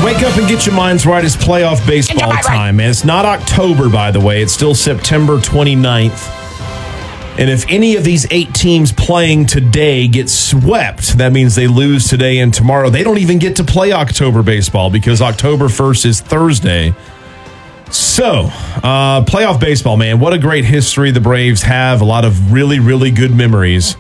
Wake up and get your minds right. It's playoff baseball time, man. It's not October, by the way. It's still September 29th. And if any of these 8 teams playing today get swept, that means they lose today and tomorrow. They don't even get to play October baseball because October 1st is Thursday. So, playoff baseball, man. What a great history the Braves have. A lot of really, really good memories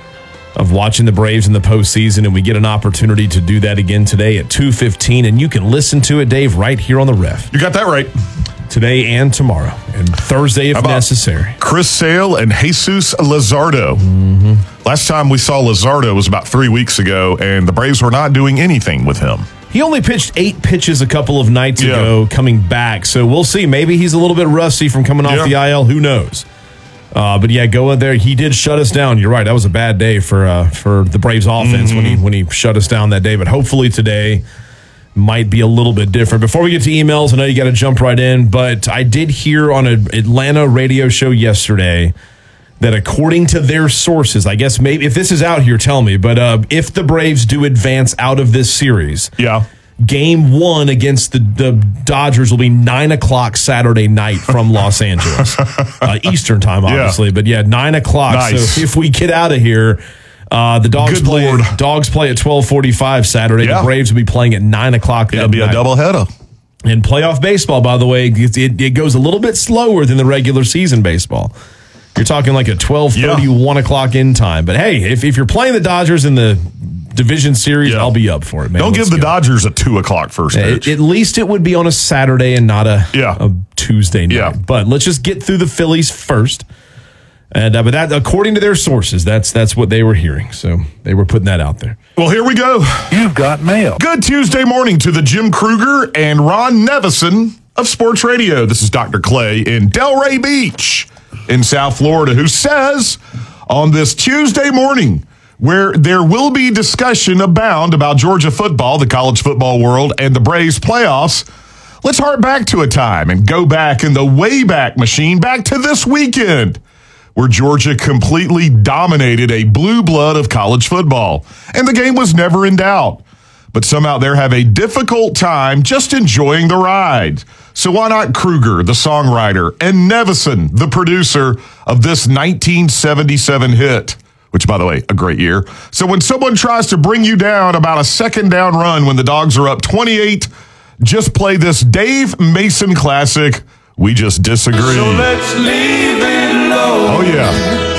of watching the Braves in the postseason, and we get an opportunity to do that again today at 2:15, and you can listen to it, Dave, right here on the Ref. You got that right. Today and tomorrow, and Thursday if necessary. Chris Sale and Jesus Luzardo. Last time we saw Luzardo was about 3 weeks ago, and the Braves were not doing anything with him. He only pitched 8 pitches a couple of nights ago coming back, so we'll see. Maybe he's a little bit rusty from coming off the IL. Who knows? But yeah, go in there. He did shut us down. You're right. That was a bad day for the Braves offense when he shut us down that day. But hopefully today might be a little bit different. Before we get to emails, I know you got to jump right in, but I did hear on an Atlanta radio show yesterday that according to their sources, I guess maybe if this is out here, tell me, but if the Braves do advance out of this series, Game 1 against the Dodgers will be 9 o'clock Saturday night from Los Angeles. Eastern time, obviously. But yeah, 9 o'clock. Nice. So if we get out of here, the Dogs play at 12:45 Saturday. The Braves will be playing at 9 o'clock that night. It'll be a doubleheader. And playoff baseball, by the way, it goes a little bit slower than the regular season baseball. You're talking like a 12:30, 1 o'clock in time. But hey, if you're playing the Dodgers in the division series, I'll be up for it, man. Don't give the Dodgers a 2 o'clock first pitch. At least it would be on a Saturday and not a Tuesday night. But let's just get through the Phillies first. And but that, according to their sources, that's what they were hearing. So they were putting that out there. Well, here we go. You've got mail. Good Tuesday morning to the Jim Kruger and Ron Nevison of Sports Radio. This is Dr. Clay in Delray Beach in South Florida, who says on this Tuesday morning, where there will be discussion abound about Georgia football, the college football world, and the Braves playoffs, let's hark back to a time and go back in the Wayback Machine back to this weekend, where Georgia completely dominated a blue blood of college football, and the game was never in doubt. But some out there have a difficult time just enjoying the ride. So why not Kruger, the songwriter, and Nevison, the producer of this 1977 hit? Which, by the way, a great year. So when someone tries to bring you down about a second down run when the Dogs are up 28, just play this Dave Mason classic, We Just Disagree. So let's leave it alone. Oh, yeah.